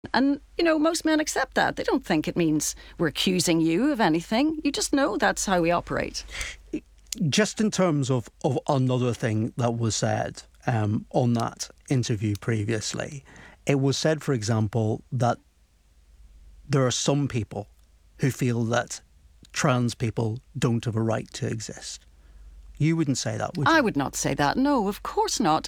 And, most men accept that. They don't think it means we're accusing you of anything. You just know that's how we operate. Just in terms of another thing that was said on that interview previously, it was said, for example, that there are some people who feel that trans people don't have a right to exist. You wouldn't say that, would you? I would not say that. No, of course not.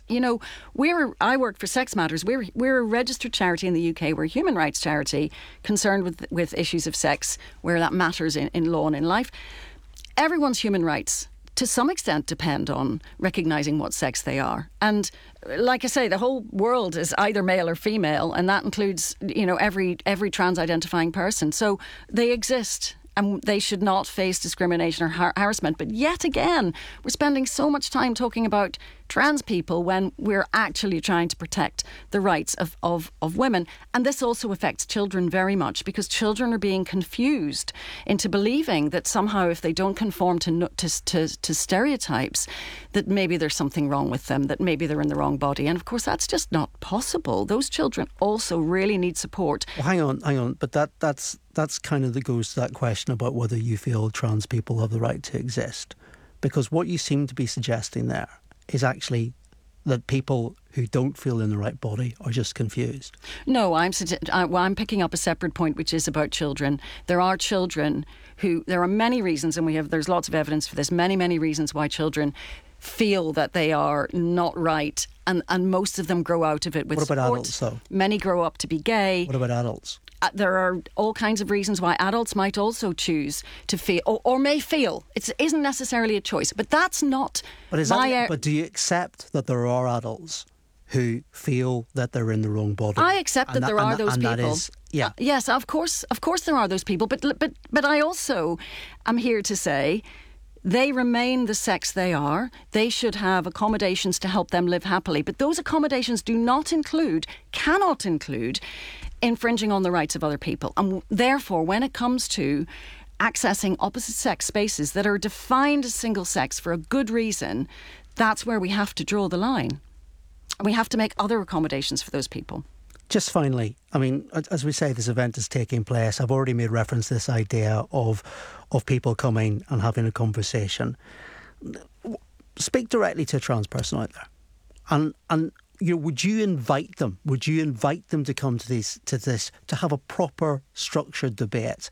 I work for Sex Matters. We're a registered charity in the UK. We're a human rights charity concerned with issues of sex where that matters in law and in life. Everyone's human rights, to some extent, depend on recognising what sex they are. And like I say, the whole world is either male or female, and that includes, every trans-identifying person. So they exist. And they should not face discrimination or harassment. But yet again, we're spending so much time talking about trans people when we're actually trying to protect the rights of women. And this also affects children very much, because children are being confused into believing that somehow if they don't conform to stereotypes, that maybe there's something wrong with them, that maybe they're in the wrong body. And of course, that's just not possible. Those children also really need support. Well, hang on. But that's kind of goes to that question about whether you feel trans people have the right to exist. Because what you seem to be suggesting there is actually that people who don't feel in the right body are just confused. No, I'm picking up a separate point, which is about children. There are children there are many reasons, and there's lots of evidence for this, many reasons why children feel that they are not right, and most of them grow out of it with support. What about adults, though? Many grow up to be gay. What about adults? There are all kinds of reasons why adults might also choose to feel, or may feel. It isn't necessarily a choice, but that's not. But do you accept that there are adults who feel that they're in the wrong body? I accept that there are those people. That is, yeah. Yes, of course there are those people. But I also am here to say, they remain the sex they are. They should have accommodations to help them live happily. But those accommodations cannot include infringing on the rights of other people. And therefore, when it comes to accessing opposite sex spaces that are defined as single sex for a good reason, that's where we have to draw the line. We have to make other accommodations for those people. Just finally, I mean, as we say, this event is taking place. I've already made reference to this idea of people coming and having a conversation. Speak directly to a trans person out there, and would you invite them? Would you invite them to come to this to have a proper structured debate?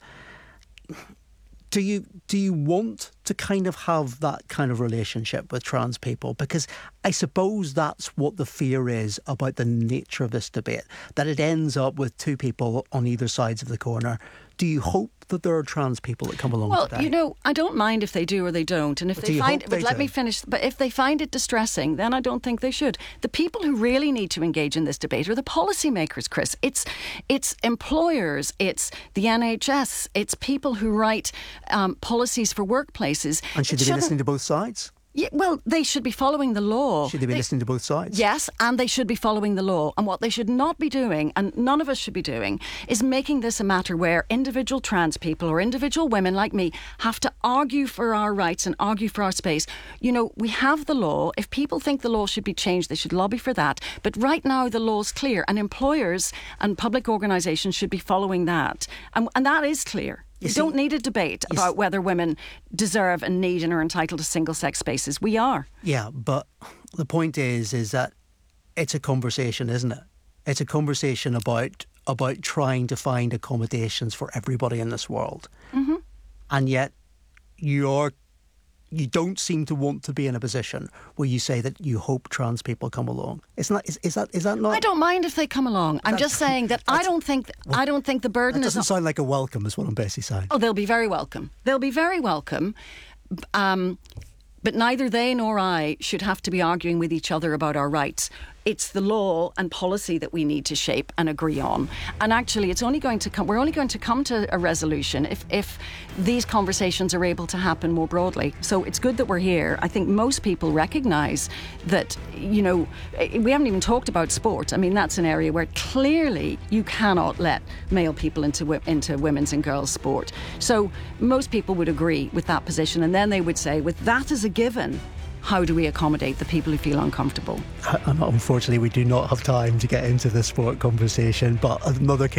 Do you want to kind of have that kind of relationship with trans people? Because I suppose that's what the fear is about the nature of this debate, that it ends up with two people on either sides of the corner. Do you hope that there are trans people that come along today? Well, I don't mind if they do or they don't. And if they find it, but let me finish. But if they find it distressing, then I don't think they should. The people who really need to engage in this debate are the policymakers, Chris. It's employers, it's the NHS, it's people who write policies for workplaces. And should they be listening to both sides? Yeah, well, they should be following the law. Should they be listening to both sides? Yes, and they should be following the law. And what they should not be doing, and none of us should be doing, is making this a matter where individual trans people or individual women like me have to argue for our rights and argue for our space. We have the law. If people think the law should be changed, they should lobby for that. But right now, the law's clear, and employers and public organisations should be following that. And that is clear. You don't need a debate about whether women deserve and need and are entitled to single-sex spaces. We are. Yeah, but the point is that it's a conversation, isn't it? It's a conversation about trying to find accommodations for everybody in this world. Mm-hmm. And yet you don't seem to want to be in a position where you say that you hope trans people come along. Is that not? I don't mind if they come along. I'm just saying that I don't think the burden that is. Doesn't sound like a welcome, is what I'm basically saying. Oh, they'll be very welcome. They'll be very welcome. But neither they nor I should have to be arguing with each other about our rights. It's the law and policy that we need to shape and agree on. And actually, we're only going to come to a resolution if these conversations are able to happen more broadly. So it's good that we're here. I think most people recognise that, we haven't even talked about sport. I mean, that's an area where clearly you cannot let male people into women's and girls' sport. So most people would agree with that position. And then they would say, with that as a given, how do we accommodate the people who feel uncomfortable? Unfortunately, we do not have time to get into the sport conversation, but another